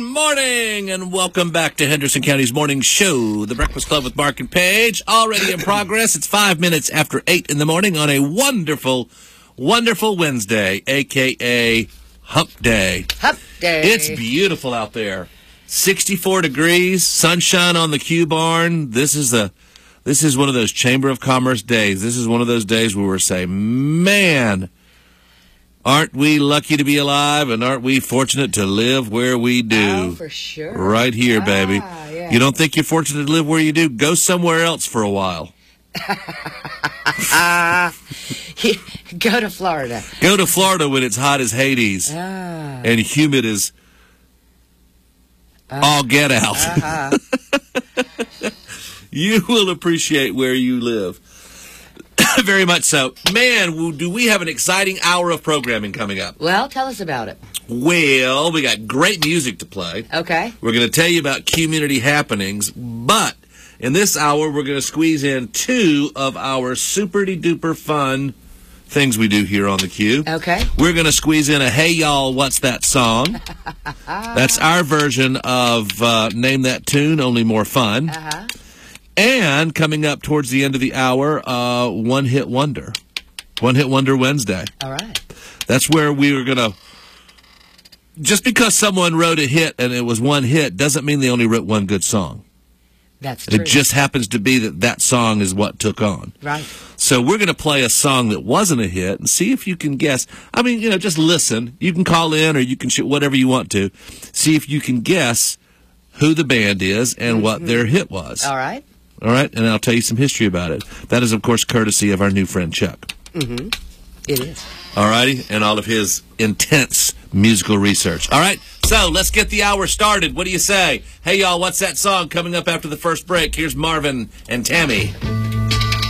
morning, and welcome back to Henderson County's morning show, The Breakfast Club with Mark and Paige. Already in progress. It's 5 minutes after 8 in the morning on a wonderful, wonderful Wednesday, a.k.a. Hump Day. Hump Day. It's beautiful out there. 64 degrees, sunshine on the Q Barn. This is one of those Chamber of Commerce days. This is one of those days where we're saying, man, aren't we lucky to be alive, and aren't we fortunate to live where we do? Oh, for sure. Right here, baby. Yeah. You don't think you're fortunate to live where you do? Go somewhere else for a while. Go to Florida. Go to Florida when it's hot as Hades and humid as all get out. You will appreciate where you live. Very much so. Man, do we have an exciting hour of programming coming up? Well, tell us about it. Well, we got great music to play. Okay. We're going to tell you about community happenings, but in this hour, we're going to squeeze in two of our super-de-duper fun things we do here on the Q. Okay. We're going to squeeze in a Hey Y'all, What's That Song? That's our version of Name That Tune, only more fun. Uh-huh. And coming up towards the end of the hour, One Hit Wonder. One Hit Wonder Wednesday. All right. That's where we were going to... Just because someone wrote a hit and it was one hit doesn't mean they only wrote one good song. That's true. It just happens to be that song is what took on. Right. So we're going to play a song that wasn't a hit and see if you can guess. I mean, just listen. You can call in or you can shoot whatever you want to. See if you can guess who the band is and what their hit was. All right. All right? And I'll tell you some history about it. That is, of course, courtesy of our new friend Chuck. Mm-hmm. It is. All righty? And all of his intense musical research. All right? So let's get the hour started. What do you say? Hey, y'all, what's that song coming up after the first break? Here's Marvin and Tammy.